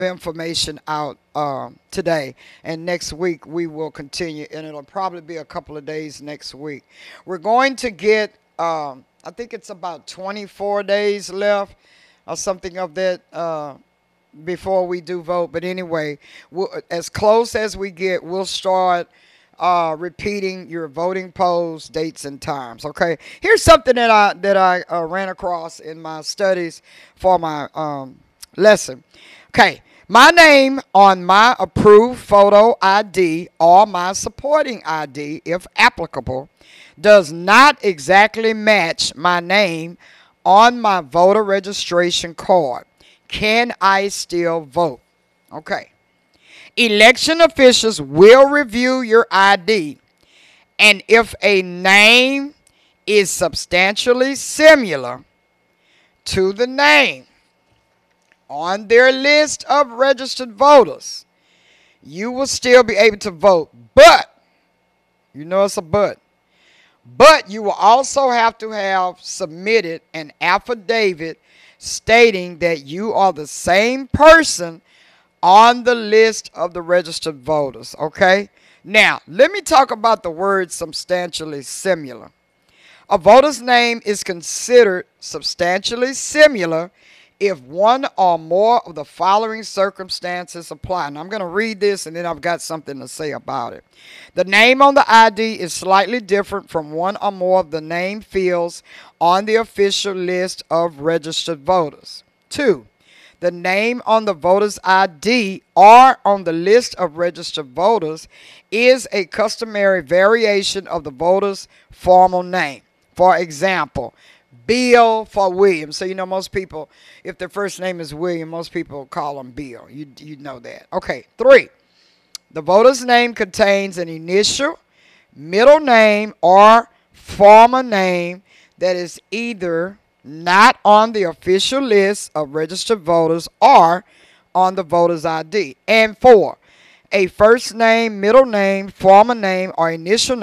information out today, and next week we will continue, and it'll probably be a couple of days next week. We're going to get, I think it's about 24 days left or something of that before we do vote. But anyway, as close as we get, we'll start repeating your voting polls, dates, and times. Okay. Here's something that I ran across in my studies for my lesson. Okay. My name on my approved photo ID or my supporting ID, if applicable, does not exactly match my name on my voter registration card. Can I still vote? Okay. Election officials will review your ID, and if a name is substantially similar to the name on their list of registered voters, you will still be able to vote. But, you know it's a but you will also have to have submitted an affidavit stating that you are the same person on the list of the registered voters. Okay? Now, let me talk about the word substantially similar. A voter's name is considered substantially similar if one or more of the following circumstances apply. And I'm going to read this and then I've got something to say about it. The name on the ID is slightly different from one or more of the name fields on the official list of registered voters. 2. The name on the voter's ID or on the list of registered voters is a customary variation of the voter's formal name. For example, Bill for William. So, you know, most people, if their first name is William, most people call him Bill. You know that. Okay, 3. The voter's name contains an initial, middle name, or former name that is either not on the official list of registered voters or on the voter's ID. And 4. A first name, middle name, former name, or initial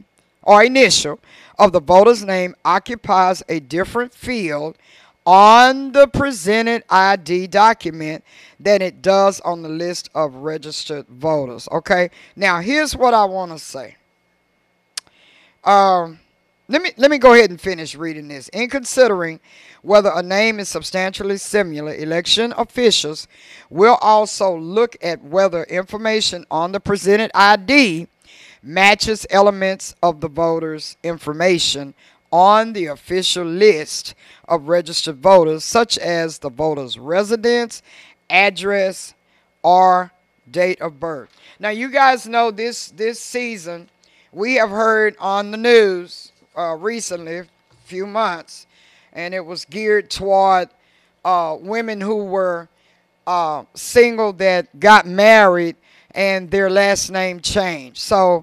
of the voter's name occupies a different field on the presented ID document than it does on the list of registered voters. Okay. Now here's what I want to say. Let me go ahead and finish reading this. In considering whether a name is substantially similar, election officials will also look at whether information on the presented ID matches elements of the voter's information on the official list of registered voters, such as the voter's residence, address, or date of birth. Now, you guys know this season, we have heard on the news recently, a few months, and it was geared toward women who were single that got married and their last name changed. So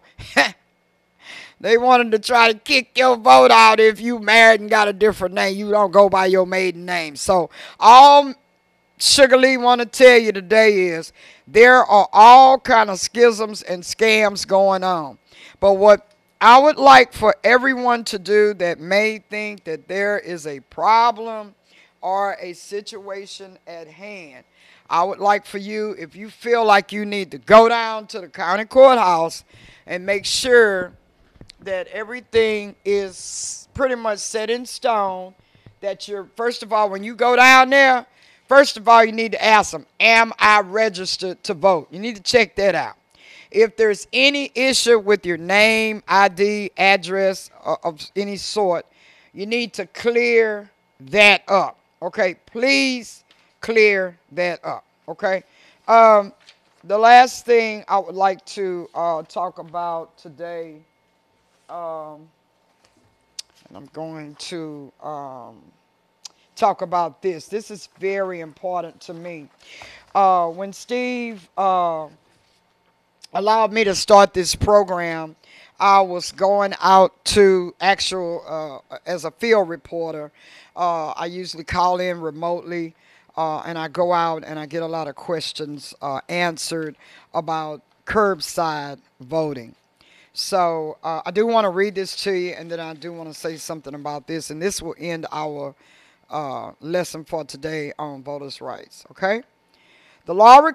they wanted to try to kick your vote out if you married and got a different name. You don't go by your maiden name. So all Sugar Lee want to tell you today is there are all kind of schisms and scams going on. But what I would like for everyone to do that may think that there is a problem or a situation at hand, I would like for you, if you feel like you need to go down to the county courthouse and make sure that everything is pretty much set in stone, that you're, first of all, when you go down there, first of all, you need to ask them, am I registered to vote? You need to check that out. If there's any issue with your name, ID, address of any sort, you need to clear that up. Okay, please clear that up. Okay. The last thing I would like to talk about today, and I'm going to talk about this. This is very important to me. When Steve allowed me to start this program, I was going out to as a field reporter. I usually call in remotely, and I go out and I get a lot of questions answered about curbside voting. So I do want to read this to you, and then I do want to say something about this, and this will end our lesson for today on voters' rights, okay? The law